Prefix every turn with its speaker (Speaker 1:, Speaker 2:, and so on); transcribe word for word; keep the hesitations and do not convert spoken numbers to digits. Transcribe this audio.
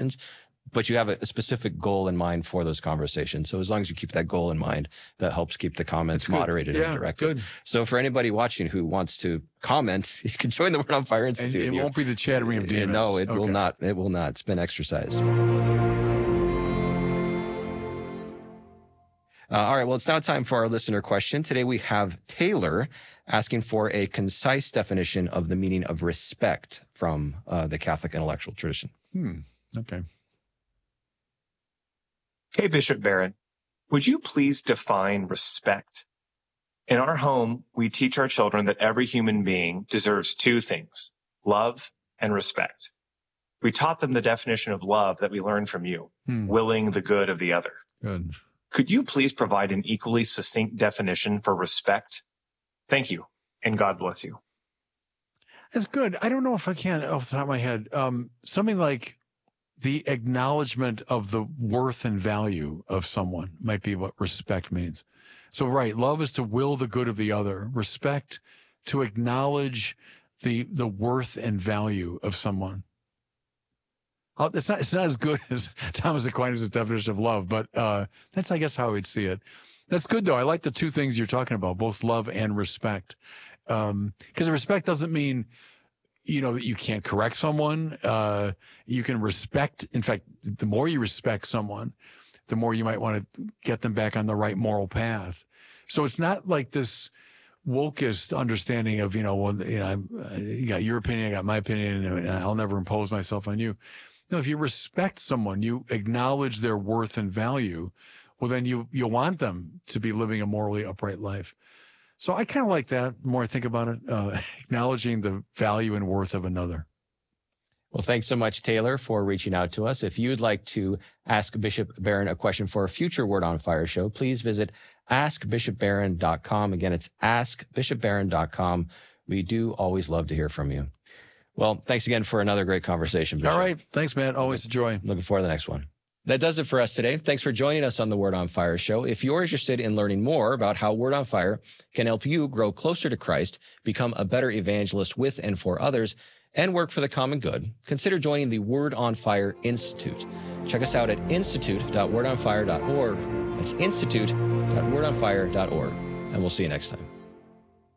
Speaker 1: conversations, but you have a, a specific goal in mind for those conversations. So as long as you keep that goal in mind, that helps keep the comments moderated
Speaker 2: yeah,
Speaker 1: and directed. Good. So for anybody watching who wants to comment, you can join the Word on Fire Institute.
Speaker 2: And it won't be the chattering of demons.
Speaker 1: No, it
Speaker 2: okay.
Speaker 1: will not. It will not. It's been exercised. Uh, all right. Well, it's now time for our listener question. Today we have Taylor asking for a concise definition of the meaning of respect from uh, the Catholic intellectual tradition.
Speaker 2: Hmm. Okay.
Speaker 3: Hey, Bishop Barron, would you please define respect? In our home, we teach our children that every human being deserves two things, love and respect. We taught them the definition of love that we learned from you, hmm. willing the good of the other.
Speaker 2: Good.
Speaker 3: Could you please provide an equally succinct definition for respect? Thank you, and God bless you.
Speaker 2: That's good. I don't know if I can off the top of my head. Um, something like the acknowledgement of the worth and value of someone might be what respect means. So, right, love is to will the good of the other. Respect, to acknowledge the the worth and value of someone. Oh, it's not it's not as good as Thomas Aquinas' definition of love, but uh, that's, I guess, how I would see it. That's good, though. I like the two things you're talking about, both love and respect. Um, because respect doesn't mean, you know, that you can't correct someone. Uh, you can respect. In fact, the more you respect someone, the more you might want to get them back on the right moral path. So it's not like this wokest understanding of, you know, well, you know, you got your opinion, I got my opinion, and I'll never impose myself on you. No, if you respect someone, you acknowledge their worth and value, well, then you, you want them to be living a morally upright life. So I kind of like that. The more I think about it, uh, acknowledging the value and worth of another.
Speaker 1: Well, thanks so much, Taylor, for reaching out to us. If you'd like to ask Bishop Barron a question for a future Word on Fire show, please visit ask bishop barron dot com. Again, it's ask bishop barron dot com. We do always love to hear from you. Well, thanks again for another great conversation, Bishop.
Speaker 2: All right. Thanks, man. Always a joy.
Speaker 1: Looking forward to the next one. That does it for us today. Thanks for joining us on the Word on Fire show. If you're interested in learning more about how Word on Fire can help you grow closer to Christ, become a better evangelist with and for others, and work for the common good, consider joining the Word on Fire Institute. Check us out at institute dot word on fire dot org. That's institute dot word on fire dot org. And we'll see you next time.